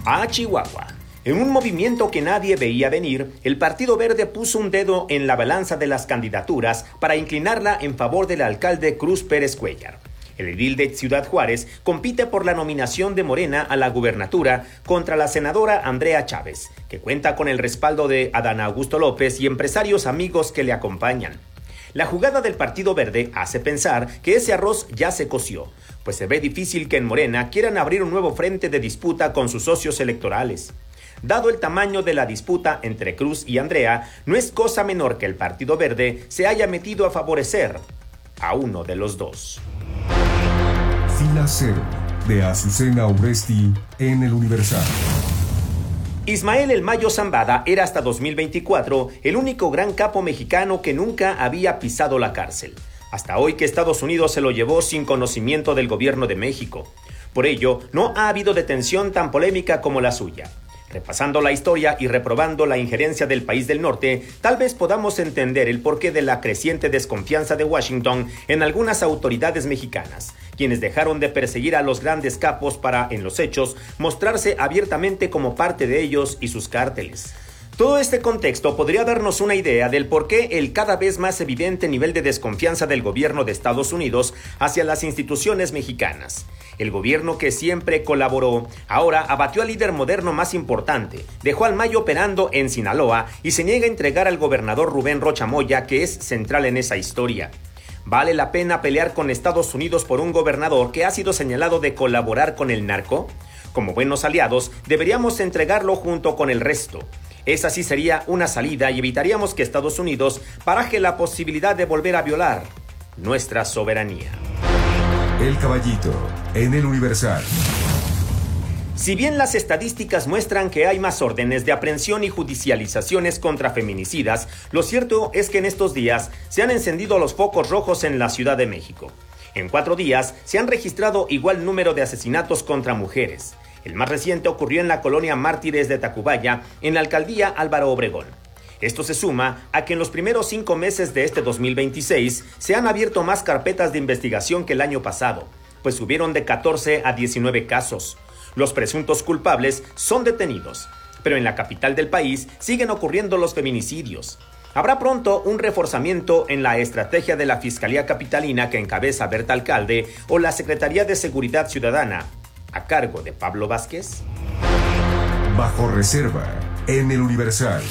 A Chihuahua. En un movimiento que nadie veía venir, el Partido Verde puso un dedo en la balanza de las candidaturas para inclinarla en favor del alcalde Cruz Pérez Cuéllar. El edil de Ciudad Juárez compite por la nominación de Morena a la gubernatura contra la senadora Andrea Chávez, que cuenta con el respaldo de Adán Augusto López y empresarios amigos que le acompañan. La jugada del Partido Verde hace pensar que ese arroz ya se coció, pues se ve difícil que en Morena quieran abrir un nuevo frente de disputa con sus socios electorales. Dado el tamaño de la disputa entre Cruz y Andrea, no es cosa menor que el Partido Verde se haya metido a favorecer a uno de los dos. Fila Cero, de Azucena Urresti, en El Universal. Ismael El Mayo Zambada era hasta 2024 el único gran capo mexicano que nunca había pisado la cárcel. Hasta hoy que Estados Unidos se lo llevó sin conocimiento del gobierno de México. Por ello, no ha habido detención tan polémica como la suya. Repasando la historia y reprobando la injerencia del país del norte, tal vez podamos entender el porqué de la creciente desconfianza de Washington en algunas autoridades mexicanas, quienes dejaron de perseguir a los grandes capos para, en los hechos, mostrarse abiertamente como parte de ellos y sus cárteles. Todo este contexto podría darnos una idea del por qué el cada vez más evidente nivel de desconfianza del gobierno de Estados Unidos hacia las instituciones mexicanas. El gobierno que siempre colaboró, ahora abatió al líder moderno más importante, dejó al Mayo operando en Sinaloa y se niega a entregar al gobernador Rubén Rocha Moya, que es central en esa historia. ¿Vale la pena pelear con Estados Unidos por un gobernador que ha sido señalado de colaborar con el narco? Como buenos aliados, deberíamos entregarlo junto con el resto. Esa sí sería una salida y evitaríamos que Estados Unidos baraje la posibilidad de volver a violar nuestra soberanía. El Caballito, en El Universal. Si bien las estadísticas muestran que hay más órdenes de aprehensión y judicializaciones contra feminicidas, lo cierto es que en estos días se han encendido los focos rojos en la Ciudad de México. En 4 días se han registrado igual número de asesinatos contra mujeres. El más reciente ocurrió en la colonia Mártires de Tacubaya, en la alcaldía Álvaro Obregón. Esto se suma a que en los primeros 5 meses de este 2026 se han abierto más carpetas de investigación que el año pasado, pues subieron de 14 a 19 casos. Los presuntos culpables son detenidos, pero en la capital del país siguen ocurriendo los feminicidios. Habrá pronto un reforzamiento en la estrategia de la Fiscalía Capitalina que encabeza Berta Alcalde o la Secretaría de Seguridad Ciudadana, a cargo de Pablo Vázquez. Bajo reserva, en El Universal.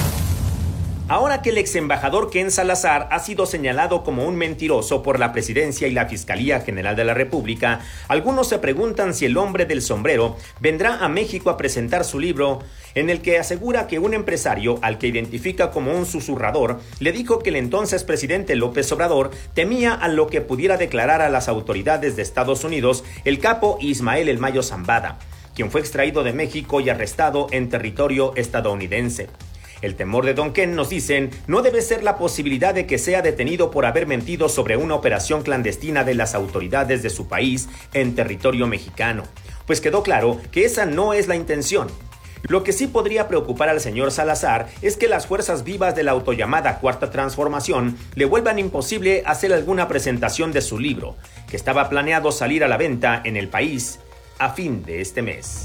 Ahora que el ex embajador Ken Salazar ha sido señalado como un mentiroso por la Presidencia y la Fiscalía General de la República, algunos se preguntan si el hombre del sombrero vendrá a México a presentar su libro, en el que asegura que un empresario, al que identifica como un susurrador, le dijo que el entonces presidente López Obrador temía a lo que pudiera declarar a las autoridades de Estados Unidos el capo Ismael El Mayo Zambada, quien fue extraído de México y arrestado en territorio estadounidense. El temor de Don Ken, nos dicen, no debe ser la posibilidad de que sea detenido por haber mentido sobre una operación clandestina de las autoridades de su país en territorio mexicano, pues quedó claro que esa no es la intención. Lo que sí podría preocupar al señor Salazar es que las fuerzas vivas de la autollamada Cuarta Transformación le vuelvan imposible hacer alguna presentación de su libro, que estaba planeado salir a la venta en el país a fin de este mes.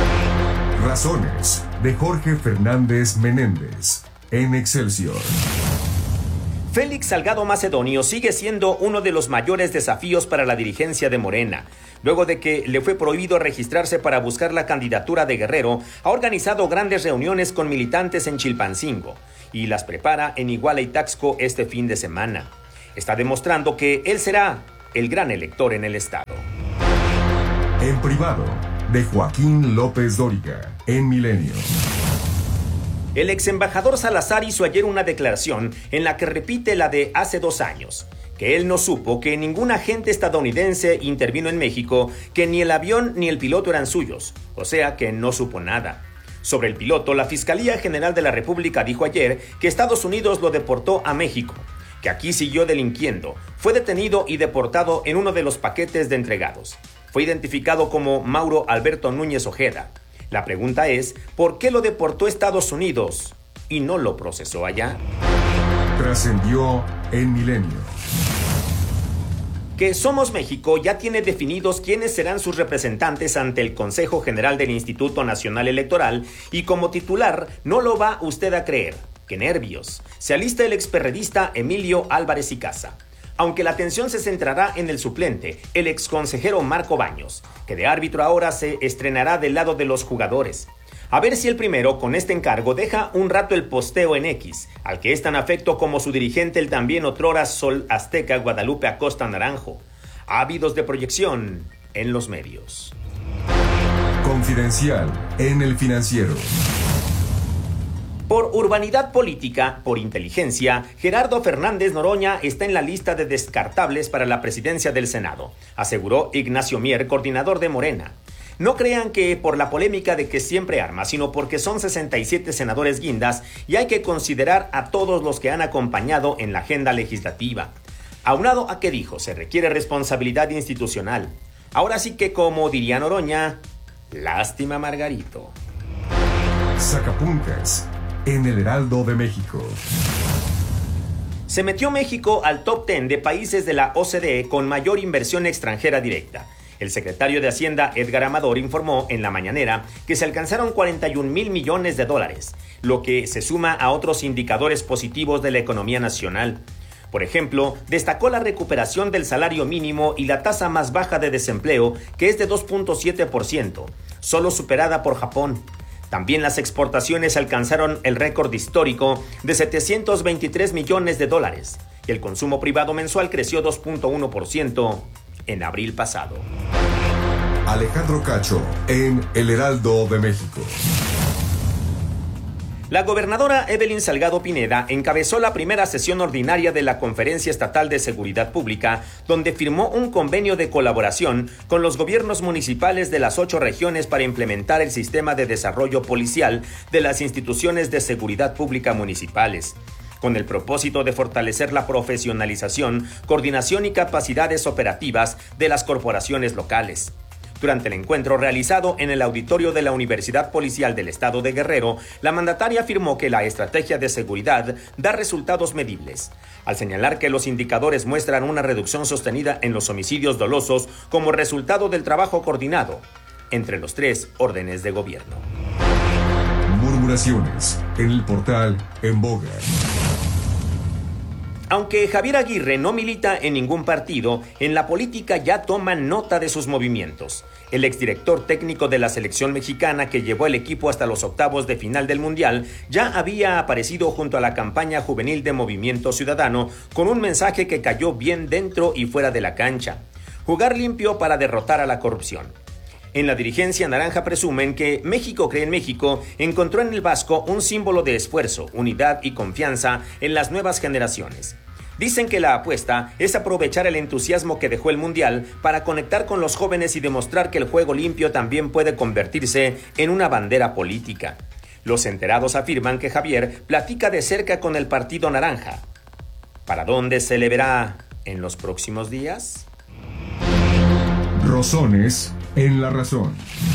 Razones, de Jorge Fernández Menéndez, en Excelsior. Félix Salgado Macedonio sigue siendo uno de los mayores desafíos para la dirigencia de Morena. Luego de que le fue prohibido registrarse para buscar la candidatura de Guerrero, ha organizado grandes reuniones con militantes en Chilpancingo y las prepara en Iguala y Taxco este fin de semana. Está demostrando que él será el gran elector en el estado. En privado, de Joaquín López Dóriga, en Milenio. El ex embajador Salazar hizo ayer una declaración en la que repite la de hace 2 años, que él no supo que ningún agente estadounidense intervino en México, que ni el avión ni el piloto eran suyos, o sea que no supo nada. Sobre el piloto, la Fiscalía General de la República dijo ayer que Estados Unidos lo deportó a México, que aquí siguió delinquiendo, fue detenido y deportado en uno de los paquetes de entregados. Fue identificado como Mauro Alberto Núñez Ojeda. La pregunta es, ¿por qué lo deportó Estados Unidos y no lo procesó allá? Trascendió en Milenio. que Somos México ya tiene definidos quiénes serán sus representantes ante el Consejo General del Instituto Nacional Electoral y como titular no lo va usted a creer. ¡Qué nervios! Se alista el experredista Emilio Álvarez y Casa. Aunque la atención se centrará en el suplente, el exconsejero Marco Baños, que de árbitro ahora se estrenará del lado de los jugadores. A ver si el primero, con este encargo, deja un rato el posteo en X, al que es tan afecto como su dirigente el también otrora Sol Azteca Guadalupe Acosta Naranjo, ávidos de proyección en los medios. Confidencial en El Financiero. Por urbanidad política, por inteligencia, Gerardo Fernández Noroña está en la lista de descartables para la presidencia del Senado, aseguró Ignacio Mier, coordinador de Morena. No crean que por la polémica de que siempre arma, sino porque son 67 senadores guindas y hay que considerar a todos los que han acompañado en la agenda legislativa. Aunado a que dijo, se requiere responsabilidad institucional. Ahora sí que, como diría Noroña, lástima Margarito. Sacapuntas en El Heraldo de México. Se metió México al top 10 de países de la OCDE con mayor inversión extranjera directa. El secretario de Hacienda, Edgar Amador, informó en la mañanera que se alcanzaron 41,000 millones de dólares, lo que se suma a otros indicadores positivos de la economía nacional. Por ejemplo, destacó la recuperación del salario mínimo y la tasa más baja de desempleo, que es de 2.7%, solo superada por Japón. También las exportaciones alcanzaron el récord histórico de 723 millones de dólares y el consumo privado mensual creció 2.1% en abril pasado. Alejandro Cacho en El Heraldo de México. La gobernadora Evelyn Salgado Pineda encabezó la primera sesión ordinaria de la Conferencia Estatal de Seguridad Pública, donde firmó un convenio de colaboración con los gobiernos municipales de las 8 regiones para implementar el sistema de desarrollo policial de las instituciones de seguridad pública municipales, con el propósito de fortalecer la profesionalización, coordinación y capacidades operativas de las corporaciones locales. Durante el encuentro realizado en el auditorio de la Universidad Policial del Estado de Guerrero, la mandataria afirmó que la estrategia de seguridad da resultados medibles, al señalar que los indicadores muestran una reducción sostenida en los homicidios dolosos como resultado del trabajo coordinado entre los 3 órdenes de gobierno. Murmuraciones en el portal En Boga. Aunque Javier Aguirre no milita en ningún partido, en la política ya toman nota de sus movimientos. El exdirector técnico de la selección mexicana que llevó el equipo hasta los octavos de final del Mundial ya había aparecido junto a la campaña juvenil de Movimiento Ciudadano con un mensaje que cayó bien dentro y fuera de la cancha: jugar limpio para derrotar a la corrupción. En la dirigencia naranja presumen que México cree en México encontró en el Vasco un símbolo de esfuerzo, unidad y confianza en las nuevas generaciones. Dicen que la apuesta es aprovechar el entusiasmo que dejó el Mundial para conectar con los jóvenes y demostrar que el juego limpio también puede convertirse en una bandera política. Los enterados afirman que Javier platica de cerca con el Partido Naranja. ¿Para dónde se le verá en los próximos días? Rosones en La Razón.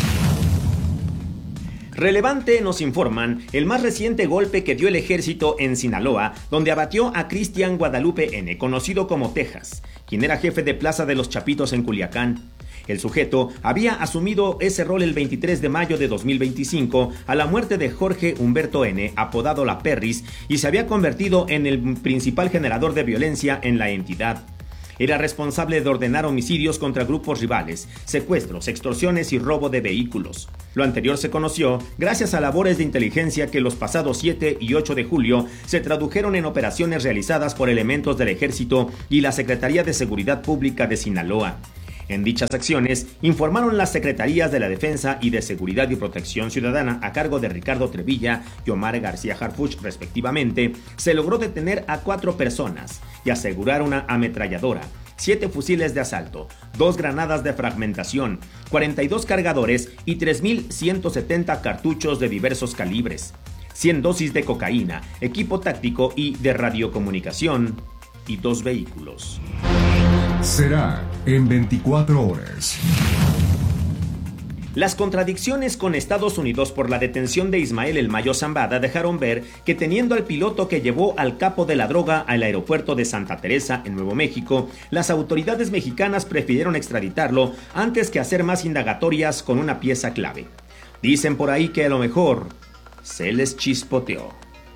Relevante, nos informan, el más reciente golpe que dio el ejército en Sinaloa, donde abatió a Cristian Guadalupe N., conocido como Texas, quien era jefe de Plaza de los Chapitos en Culiacán. El sujeto había asumido ese rol el 23 de mayo de 2025 a la muerte de Jorge Humberto N., apodado La Perris, y se había convertido en el principal generador de violencia en la entidad. Era responsable de ordenar homicidios contra grupos rivales, secuestros, extorsiones y robo de vehículos. Lo anterior se conoció gracias a labores de inteligencia que los pasados 7 y 8 de julio se tradujeron en operaciones realizadas por elementos del Ejército y la Secretaría de Seguridad Pública de Sinaloa. En dichas acciones, informaron las Secretarías de la Defensa y de Seguridad y Protección Ciudadana a cargo de Ricardo Trevilla y Omar García Harfuch, respectivamente, se logró detener a 4 personas y asegurar una ametralladora, 7 fusiles de asalto, 2 granadas de fragmentación, 42 cargadores y 3,170 cartuchos de diversos calibres, 100 dosis de cocaína, equipo táctico y de radiocomunicación y 2 vehículos. Será en 24 horas. Las contradicciones con Estados Unidos por la detención de Ismael El Mayo Zambada dejaron ver que teniendo al piloto que llevó al capo de la droga al aeropuerto de Santa Teresa, en Nuevo México, las autoridades mexicanas prefirieron extraditarlo antes que hacer más indagatorias con una pieza clave. Dicen por ahí que a lo mejor se les chispoteó.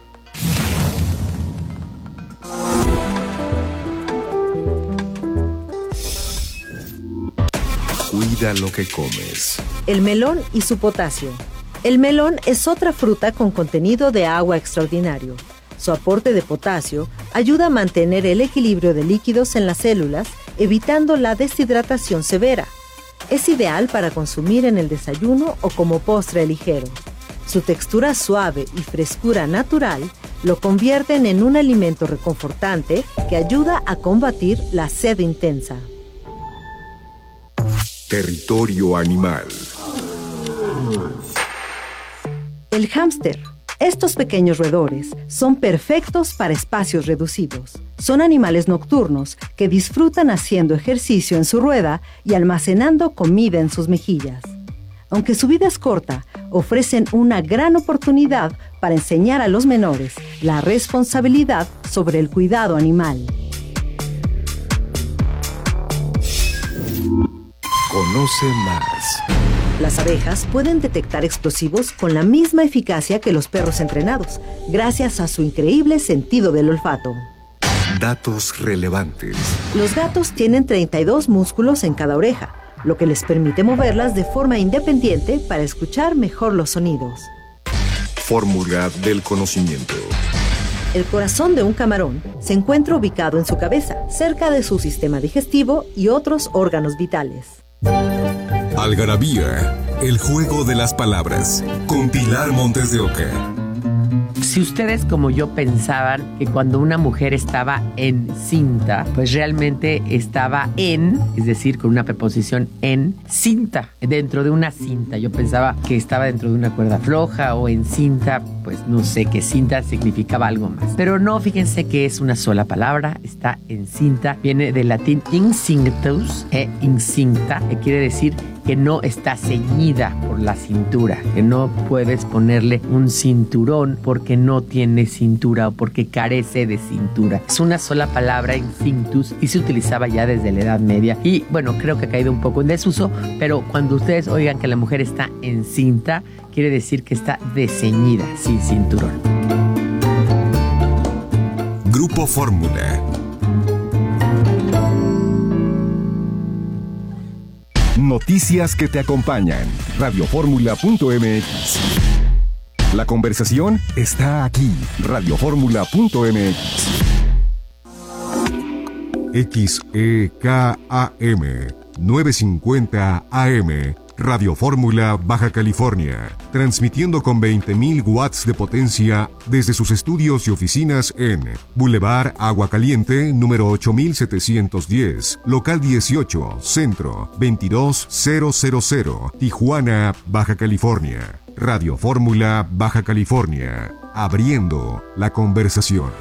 Cuida lo que comes. El melón y su potasio. El melón es otra fruta con contenido de agua extraordinario. Su aporte de potasio ayuda a mantener el equilibrio de líquidos en las células, evitando la deshidratación severa. Es ideal para consumir en el desayuno o como postre ligero. Su textura suave y frescura natural lo convierten en un alimento reconfortante que ayuda a combatir la sed intensa. Territorio animal. El hámster. Estos pequeños roedores son perfectos para espacios reducidos. Son animales nocturnos que disfrutan haciendo ejercicio en su rueda y almacenando comida en sus mejillas. Aunque su vida es corta, ofrecen una gran oportunidad para enseñar a los menores la responsabilidad sobre el cuidado animal. Conoce más. Las abejas pueden detectar explosivos con la misma eficacia que los perros entrenados, gracias a su increíble sentido del olfato. Datos relevantes. Los gatos tienen 32 músculos en cada oreja, lo que les permite moverlas de forma independiente para escuchar mejor los sonidos. Fórmula del conocimiento. El corazón de un camarón se encuentra ubicado en su cabeza, cerca de su sistema digestivo y otros órganos vitales. Algarabía, el juego de las palabras, con Pilar Montes de Oca. Si ustedes como yo pensaban que cuando una mujer estaba encinta, pues realmente estaba es decir, con una preposición en cinta, dentro de una cinta. Yo pensaba que estaba dentro de una cuerda floja o en cinta, pues no sé, que cinta significaba algo más. Pero no, fíjense que es una sola palabra, está encinta, viene del latín incinctus, incinta, que quiere decir que no está ceñida por la cintura, que no puedes ponerle un cinturón porque no tiene cintura o porque carece de cintura. Es una sola palabra, incinctus, y se utilizaba ya desde la Edad Media. Y bueno, creo que ha caído un poco en desuso, pero cuando ustedes oigan que la mujer está encinta, quiere decir que está desceñida, sin cinturón. Grupo Fórmula. Noticias que te acompañan. Radioformula.mx. La conversación está aquí. Radioformula.mx. XEKAM 950 AM. Radio Fórmula, Baja California, transmitiendo con 20.000 watts de potencia desde sus estudios y oficinas en Boulevard Agua Caliente, número 8710, local 18, centro, 22000, Tijuana, Baja California. Radio Fórmula, Baja California, abriendo la conversación.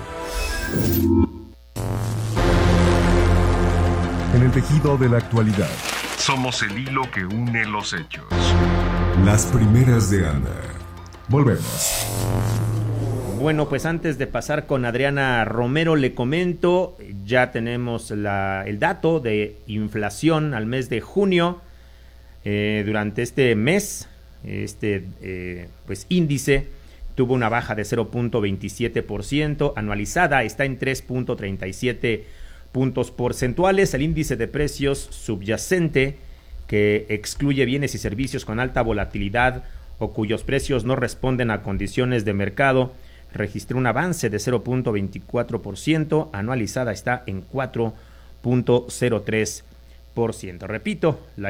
En el tejido de la actualidad. Somos el hilo que une los hechos. Las primeras de Ana. Volvemos. Bueno, pues antes de pasar con Adriana Romero, le comento, ya tenemos el dato de inflación al mes de junio. Durante este mes, pues índice tuvo una baja de 0.27%, anualizada está en 3.37 puntos porcentuales. El índice de precios subyacente, que excluye bienes y servicios con alta volatilidad o cuyos precios no responden a condiciones de mercado, registró un avance de 0.24%, anualizada está en 4.03%. Repito, la